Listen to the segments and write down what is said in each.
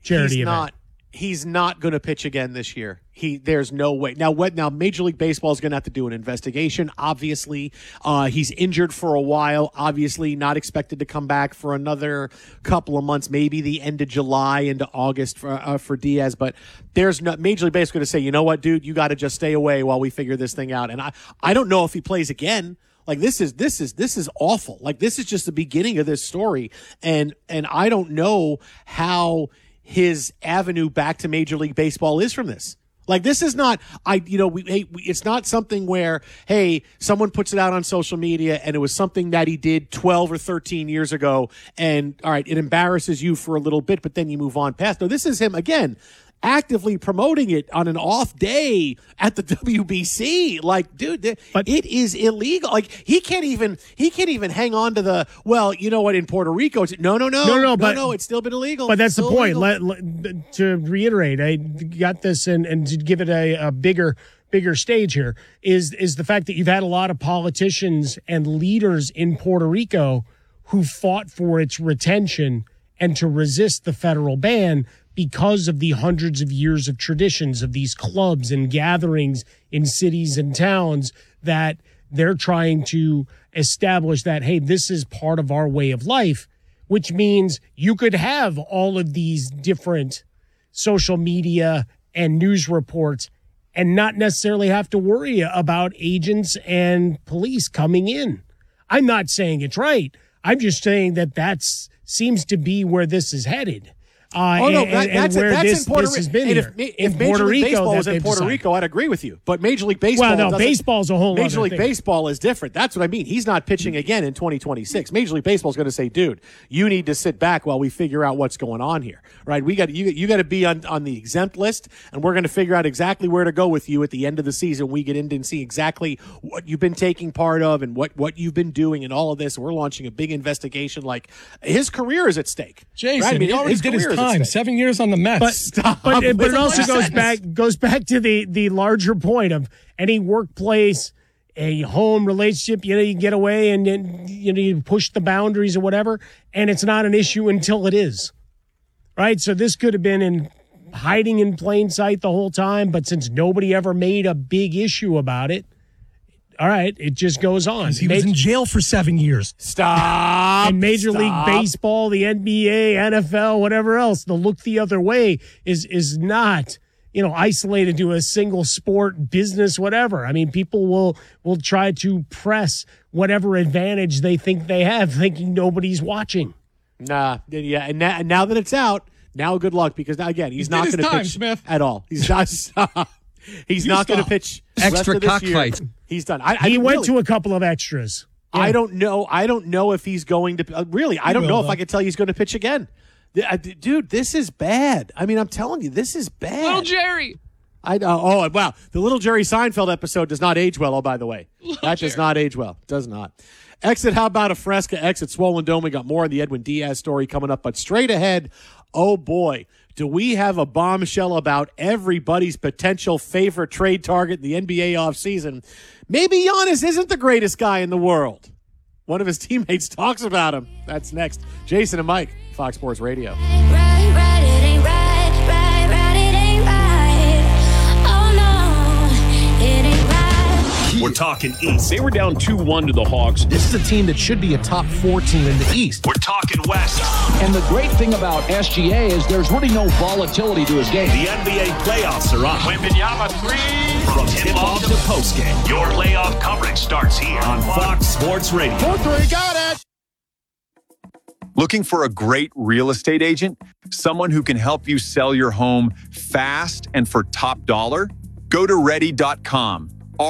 charity event. He's not going to pitch again this year. There's no way. Now, Major League Baseball is going to have to do an investigation. Obviously, he's injured for a while. Obviously, not expected to come back for another couple of months, maybe the end of July into August for Diaz. But there's no Major League Baseball going to say, you know what, dude, you got to just stay away while we figure this thing out. And I don't know if he plays again. Like this is awful. Like this is just the beginning of this story, and I don't know how his avenue back to Major League Baseball is from this. Like this is not, it's not something where, hey, someone puts it out on social media and it was something that he did 12 or 13 years ago. And all right, it embarrasses you for a little bit, but then you move on past. No, this is him again, actively promoting it on an off day at the WBC. Like, dude, but it is illegal. Like he can't even hang on to the, well, you know what, in Puerto Rico, it's no, it's still been illegal. But that's the point. To reiterate, I got this and to give it a bigger stage here is the fact that you've had a lot of politicians and leaders in Puerto Rico who fought for its retention and to resist the federal ban because of the hundreds of years of traditions of these clubs and gatherings in cities and towns that they're trying to establish that, hey, this is part of our way of life, which means you could have all of these different social media and news reports and not necessarily have to worry about agents and police coming in. I'm not saying it's right. I'm just saying that seems to be where this is headed. That's in Puerto Rico. If Major League Baseball was in Puerto Rico, I'd agree with you. But Major League Baseball, baseball's a whole. Major League Baseball is different. That's what I mean. He's not pitching again in 2026. Major League Baseball is going to say, "Dude, you need to sit back while we figure out what's going on here." Right? You got to be on the exempt list, and we're going to figure out exactly where to go with you at the end of the season. We get in and see exactly what you've been taking part of and what you've been doing and all of this. We're launching a big investigation. Like his career is at stake. Jason, right? I mean, he already did his time. 7 years on the Mets. But it also goes back to the larger point of any workplace, a home relationship. You get away and you push the boundaries or whatever, and it's not an issue until it is. Right? So this could have been hiding in plain sight the whole time, but since nobody ever made a big issue about it, all right, it just goes on. He was in jail for 7 years. Stop. And Major League Baseball, the NBA, NFL, whatever else, the look the other way is not, isolated to a single sport, business, whatever. I mean, people will try to press whatever advantage they think they have, thinking nobody's watching. Nah, yeah, and now that it's out, now good luck, because now, again, he's not going to pitch Smith. At all. He's not. He's not going to pitch extra cockfights. He's done. He went to a couple of extras. Yeah. I don't know if he's going to. Really, I don't know if I can tell you he's going to pitch again. Dude, this is bad. I mean, I'm telling you, this is bad. Little Jerry. Oh, wow. The Little Jerry Seinfeld episode does not age well, oh, by the way. That does not age well. Does not. Exit, how about a Fresca? Exit Swollen Dome. We got more on the Edwin Diaz story coming up. But straight ahead, oh, boy, do we have a bombshell about everybody's potential favorite trade target in the NBA offseason. Maybe Giannis isn't the greatest guy in the world. One of his teammates talks about him. That's next. Jason and Mike, Fox Sports Radio. We're talking East. They were down 2-1 to the Hawks. This is a team that should be a top 4 team in the East. We're talking West. And the great thing about SGA is there's really no volatility to his game. The NBA playoffs are on. Wembanyama 3. From tip-off to postgame, your playoff coverage starts here on Fox Sports Radio. 4-3, got it. Looking for a great real estate agent? Someone who can help you sell your home fast and for top dollar? Go to ready.com.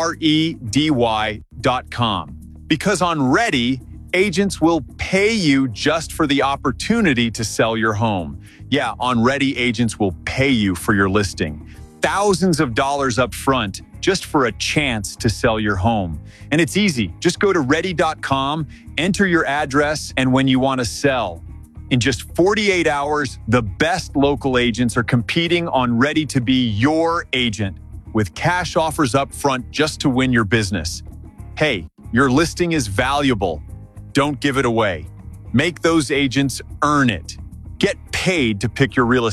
REDY.com. Because on Ready, agents will pay you just for the opportunity to sell your home. Yeah, on Ready, agents will pay you for your listing. Thousands of dollars up front just for a chance to sell your home. And it's easy. Just go to ready.com, enter your address, and when you want to sell. In just 48 hours, the best local agents are competing on Ready to be your agent, with cash offers up front just to win your business. Hey, your listing is valuable. Don't give it away. Make those agents earn it. Get paid to pick your real estate